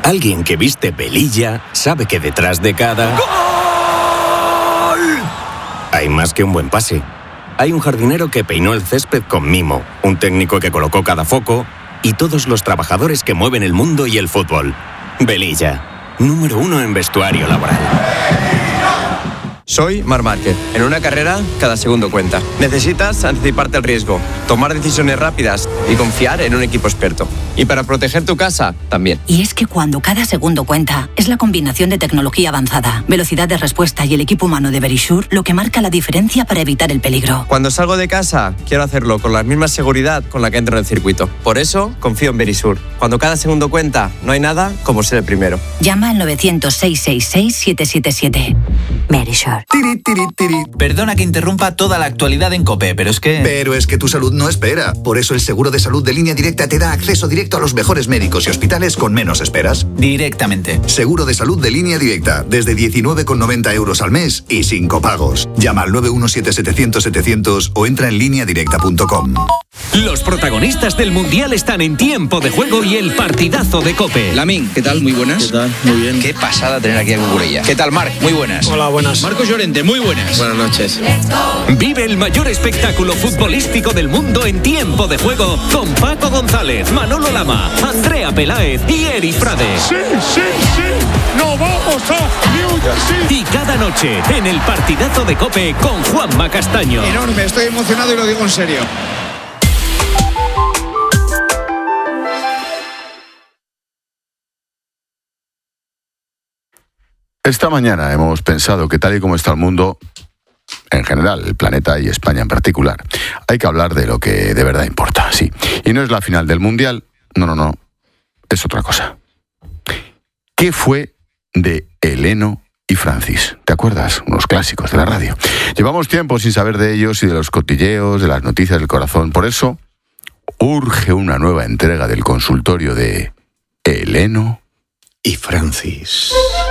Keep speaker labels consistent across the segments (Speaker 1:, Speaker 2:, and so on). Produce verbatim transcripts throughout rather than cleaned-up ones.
Speaker 1: Alguien que viste velilla sabe que detrás de cada... ¡Gol! Hay más que un buen pase. Hay un jardinero que peinó el césped con mimo, un técnico que colocó cada foco y todos los trabajadores que mueven el mundo y el fútbol. Velilla, número uno en vestuario laboral.
Speaker 2: Soy Marc Márquez. En una carrera, cada segundo cuenta. Necesitas anticiparte al riesgo, tomar decisiones rápidas y confiar en un equipo experto. Y para proteger tu casa, también.
Speaker 3: Y es que cuando cada segundo cuenta, es la combinación de tecnología avanzada, velocidad de respuesta y el equipo humano de Verisure lo que marca la diferencia para evitar el peligro.
Speaker 2: Cuando salgo de casa, quiero hacerlo con la misma seguridad con la que entro en el circuito. Por eso, confío en Verisure. Cuando cada segundo cuenta, no hay nada como ser el primero.
Speaker 3: Llama al novecientos, seiscientos sesenta y seis, siete siete siete. Verisure.
Speaker 4: Tiri, tiri, tiri.
Speaker 5: Perdona que interrumpa toda la actualidad en COPE, pero es que...
Speaker 4: Pero es que tu salud no espera. Por eso el seguro de salud de Línea Directa te da acceso directo a los mejores médicos y hospitales con menos esperas.
Speaker 5: Directamente.
Speaker 4: Seguro de salud de Línea Directa, desde diecinueve con noventa euros al mes y sin copagos. Llama al nueve uno siete, setecientos, setecientos o entra en línea directa punto com.
Speaker 6: Los protagonistas del Mundial están en Tiempo de Juego y el partidazo de COPE.
Speaker 7: Lamín, ¿qué tal? Muy buenas.
Speaker 8: ¿Qué tal? Muy bien.
Speaker 7: Qué pasada tener aquí a Cucurella. ¿Qué tal, Marc? Muy buenas.
Speaker 8: Hola, buenas.
Speaker 7: Marcos Llorente, muy buenas.
Speaker 8: Buenas noches.
Speaker 6: Vive el mayor espectáculo futbolístico del mundo en Tiempo de Juego con Paco González, Manolo Lama, Andrea Peláez y Eri Frade.
Speaker 9: ¡Sí, sí, sí! ¡No vamos a New Jersey!
Speaker 6: Y cada noche en el partidazo de COPE con Juanma Castaño.
Speaker 10: Enorme, estoy emocionado y lo digo en serio.
Speaker 11: Esta mañana hemos pensado que tal y como está el mundo, en general, el planeta y España en particular, hay que hablar de lo que de verdad importa, sí. Y no es la final del Mundial, no, no, no, es otra cosa. ¿Qué fue de Eleno y Francis? ¿Te acuerdas? Unos clásicos de la radio. Llevamos tiempo sin saber de ellos y de los cotilleos, de las noticias del corazón. Por eso, urge una nueva entrega del consultorio de Eleno y Francis.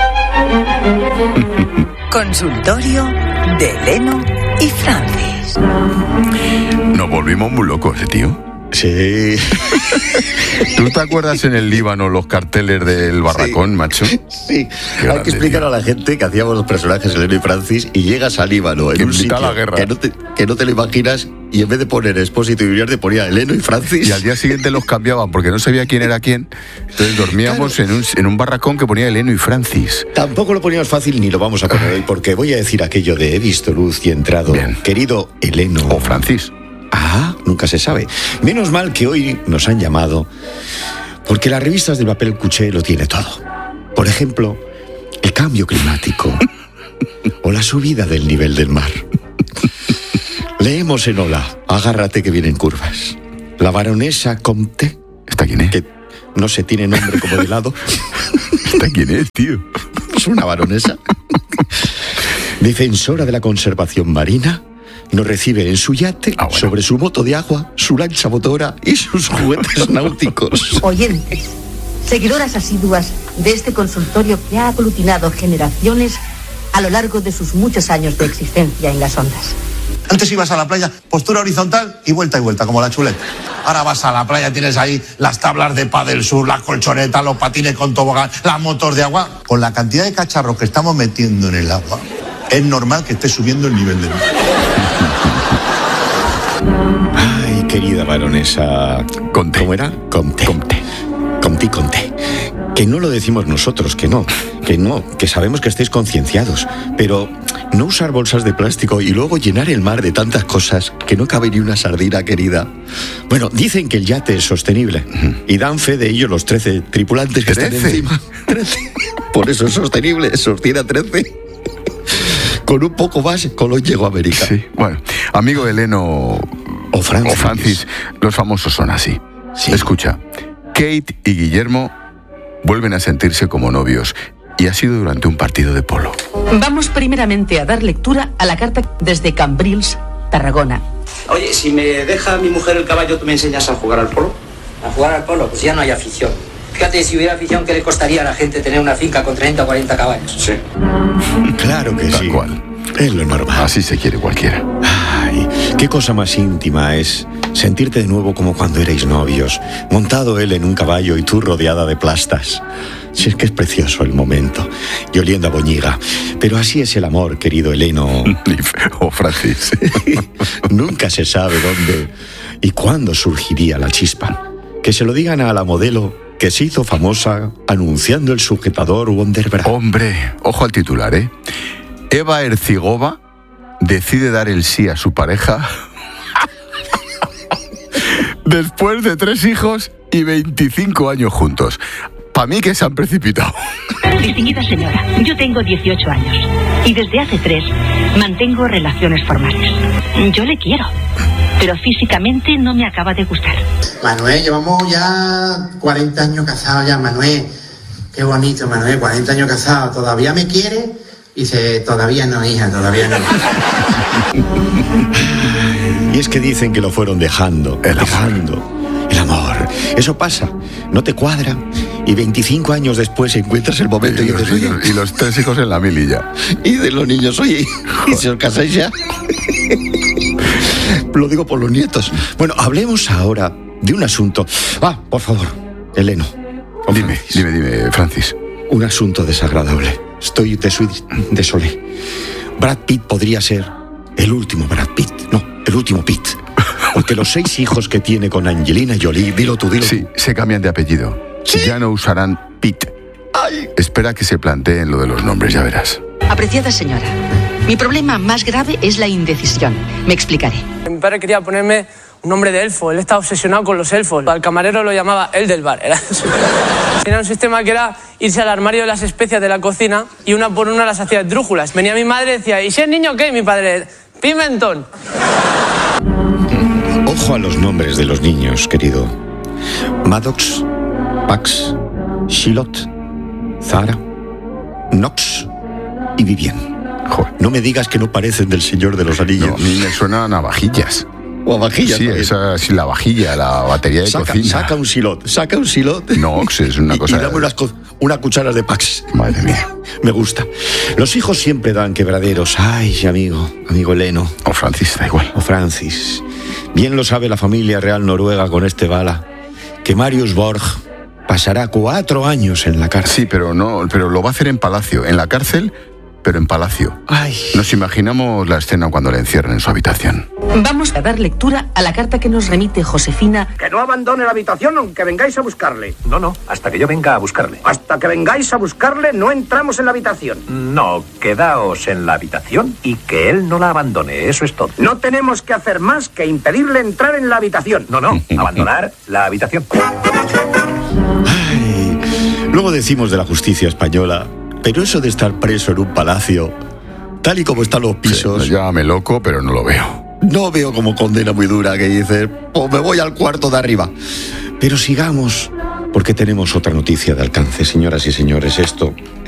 Speaker 12: Consultorio de Eleno y Francis.
Speaker 11: Nos volvimos muy locos, ¿eh, tío?
Speaker 13: Sí.
Speaker 11: ¿Tú te acuerdas en el Líbano los carteles del barracón, sí, macho?
Speaker 13: Sí. Qué Hay grande, que explicar tío. a la gente que hacíamos los personajes Eleno y Francis y llegas al Líbano en que un sitio
Speaker 11: la guerra.
Speaker 13: Que, no te, que no te lo imaginas y en vez de poner Expósito y Iriarte ponía Eleno y Francis.
Speaker 11: Y al día siguiente los cambiaban porque no sabía quién era quién. Entonces dormíamos claro. en, un, en un barracón que ponía Eleno y Francis.
Speaker 13: Tampoco lo poníamos fácil ni lo vamos a poner hoy porque voy a decir aquello de he visto luz y entrado. Bien. Querido Eleno.
Speaker 11: O Francis.
Speaker 13: Ah, nunca se sabe. Menos mal que hoy nos han llamado porque las revistas del papel cuché lo tiene todo. Por ejemplo, el cambio climático o la subida del nivel del mar. Leemos en Hola, agárrate que vienen curvas. La baronesa Comte.
Speaker 11: ¿Esta quién es?
Speaker 13: Que no se tiene nombre como de lado.
Speaker 11: ¿Esta quién es, tío?
Speaker 13: Es una baronesa. Defensora de la conservación marina. Nos recibe en su yate, ah, bueno. sobre su moto de agua, su lancha motora y sus juguetes náuticos.
Speaker 14: Oyentes, seguidoras asiduas de este consultorio que ha aglutinado generaciones a lo largo de sus muchos años de existencia en las ondas.
Speaker 15: Antes ibas a la playa, postura horizontal y vuelta y vuelta, como la chuleta. Ahora vas a la playa, tienes ahí las tablas de pádel sur, las colchonetas, los patines con tobogán, las motos de agua. Con la cantidad de cacharros que estamos metiendo en el agua, es normal que esté subiendo el nivel del mar.
Speaker 13: Ay, querida baronesa...
Speaker 11: Conte.
Speaker 13: ¿Cómo era?
Speaker 11: Comte.
Speaker 13: Comte. Comte, Comte. Que no lo decimos nosotros, que no. Que no, que sabemos que estáis concienciados. Pero no usar bolsas de plástico y luego llenar el mar de tantas cosas que no cabe ni una sardina, querida. Bueno, dicen que el yate es sostenible. Uh-huh. Y dan fe de ello los trece tripulantes que ¿trece? Están encima. trece. Por eso es sostenible, sostiene a trece. Con un poco más, Colón llegó a América.
Speaker 11: Sí, bueno, amigo Eleno
Speaker 13: o Francis.
Speaker 11: o Francis, los famosos son así. Sí. Escucha, Kate y Guillermo vuelven a sentirse como novios y ha sido durante un partido de polo.
Speaker 14: Vamos primeramente a dar lectura a la carta desde Cambrils, Tarragona.
Speaker 16: Oye, si me deja mi mujer el caballo, ¿tú me enseñas a jugar al polo?
Speaker 17: ¿A jugar al polo? Pues ya no hay afición. Fíjate, si hubiera afición, ¿qué le costaría a la gente tener una finca con treinta o cuarenta caballos?
Speaker 11: Sí.
Speaker 13: Claro que
Speaker 11: Tal
Speaker 13: sí.
Speaker 11: cual.
Speaker 13: Es lo normal.
Speaker 11: Así se quiere cualquiera.
Speaker 13: Ay, qué cosa más íntima es Sentirte de nuevo como cuando erais novios, montado él en un caballo y tú rodeada de plastas. Si es que es precioso el momento, y oliendo a boñiga. Pero así es el amor, querido Heleno.
Speaker 11: O Francis.
Speaker 13: Nunca se sabe dónde y cuándo surgiría la chispa. Que se lo digan a la modelo que se hizo famosa anunciando el sujetador Wonderbra.
Speaker 11: Hombre, ojo al titular, ¿eh? Eva Ercigova decide dar el sí a su pareja después de tres hijos y veinticinco años juntos. Para mí que se han precipitado.
Speaker 8: Distinguida señora, yo tengo dieciocho años y desde hace tres mantengo relaciones formales. Yo le quiero, pero físicamente no me acaba de gustar.
Speaker 17: Manuel, llevamos ya cuarenta años casados ya, Manuel. Qué bonito, Manuel, cuarenta años casados. ¿Todavía me quiere? Dice, todavía no, hija, todavía no.
Speaker 13: Y es que dicen que lo fueron dejando, el dejando. El amor, eso pasa, no te cuadra. Y veinticinco años después encuentras el momento y, y,
Speaker 11: los,
Speaker 13: dices,
Speaker 11: niños, y los tres hijos en la mililla.
Speaker 13: Y de los niños, oye, ¿y si os casáis ya? Lo digo por los nietos. Bueno, hablemos ahora de un asunto. Ah, por favor, Heleno.
Speaker 11: Dime, Francis. dime, dime, Francis.
Speaker 13: Un asunto desagradable. Estoy desolé. Brad Pitt podría ser el último Brad Pitt. No, el último Pitt. Porque los seis hijos que tiene con Angelina Jolie, dilo tú, dilo
Speaker 11: Sí,
Speaker 13: tú.
Speaker 11: se cambian de apellido. ¿Sí? Ya no usarán Pitt. Ay. Espera que se planteen lo de los nombres, ya verás.
Speaker 14: Apreciada señora, mi problema más grave es la indecisión. Me explicaré.
Speaker 18: Mi padre quería ponerme un nombre de elfo. Él estaba obsesionado con los elfos. Al camarero lo llamaba el del bar. Era, era un sistema que era irse al armario de las especias de la cocina y una por una las hacía esdrújulas. Venía mi madre y decía, ¿y si es niño qué? Y mi padre, pimentón.
Speaker 13: Ojo a los nombres de los niños, querido. Maddox, Pax, Shilot, Zara, Nox y Vivian. Joder. No me digas que no parecen del Señor de los Anillos.
Speaker 11: No, a mí me suenan a vajillas.
Speaker 13: O a vajillas.
Speaker 11: Sí, esa, sí, la vajilla, la batería de
Speaker 13: saca,
Speaker 11: cocina.
Speaker 13: Saca un Shilot, saca un Shilot.
Speaker 11: Nox es una cosa...
Speaker 13: Y, y dame unas una cuchara de Pax.
Speaker 11: Madre mía.
Speaker 13: Me gusta. Los hijos siempre dan quebraderos. Ay, amigo, amigo Heleno.
Speaker 11: O Francis, da igual.
Speaker 13: O Francis. Bien lo sabe la familia real noruega con este bala, que Marius Borg pasará cuatro años en la cárcel.
Speaker 11: Sí, pero no, pero lo va a hacer en palacio, en la cárcel, pero en palacio.
Speaker 13: Ay.
Speaker 11: Nos imaginamos la escena cuando le encierran en su habitación.
Speaker 14: Vamos a dar lectura a la carta que nos remite Josefina.
Speaker 19: Que no abandone la habitación aunque vengáis a buscarle.
Speaker 20: No, no, hasta que yo venga a buscarle.
Speaker 19: Hasta que vengáis a buscarle no entramos en la habitación.
Speaker 20: No, quedaos en la habitación y que él no la abandone, eso es todo.
Speaker 19: No tenemos que hacer más que impedirle entrar en la habitación.
Speaker 20: No, no, abandonar la habitación.
Speaker 13: Ay, luego decimos de la justicia española, pero eso de estar preso en un palacio, tal y como están los pisos...
Speaker 11: Sí, llámame loco, pero no lo veo.
Speaker 13: No veo como condena muy dura que dices, pues me voy al cuarto de arriba. Pero sigamos, porque tenemos otra noticia de alcance, señoras y señores. Esto